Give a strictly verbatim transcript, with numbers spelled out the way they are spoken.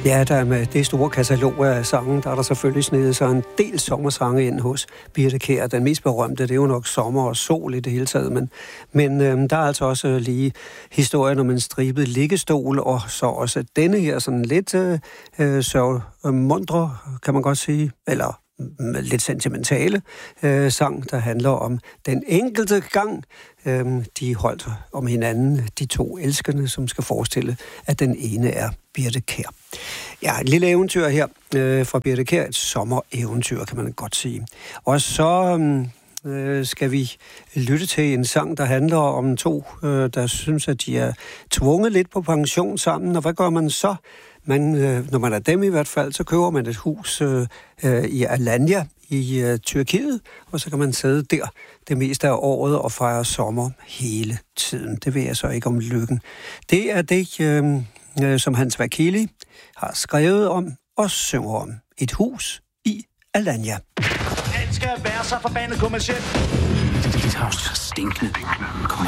Ja, der med det store katalog af sange, der er der selvfølgelig snedet sig en del sommersange ind hos Birthe Kjær. Den mest berømte, det er jo nok Sommer og Sol i det hele taget, men, men øhm, der er altså også lige historien om en stribet liggestol, og så også denne her sådan lidt øh, øh, sørgmundre, kan man godt sige, eller lidt sentimentale øh, sang, der handler om den enkelte gang, øh, de holdt om hinanden, de to elskende, som skal forestille, at den ene er Birthe Kjær. Ja, et lille eventyr her øh, fra Birthe Kjær, et sommereventyr, kan man godt sige. Og så øh, skal vi lytte til en sang, der handler om to, øh, der synes, at de er tvunget lidt på pension sammen, og hvad gør man så? Man, øh, når man er dem i hvert fald, så køber man et hus øh, øh, i Alanya i øh, Tyrkiet, og så kan man sidde der det meste af året og fejre sommer hele tiden. Det ved jeg så ikke om lykken. Det er det, øh, øh, som Hans Vakili har skrevet om og synger om. Et hus i Alanya. Alt skal være så forbandet kommercielt. Det er jo så stinkende. Kom